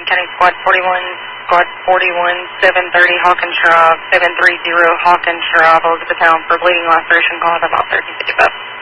County Squad 41, Squad 41, 730 Hawkins Drive, 730 Hawkins Drive, Elizabethtown for bleeding laceration, call at about 1355.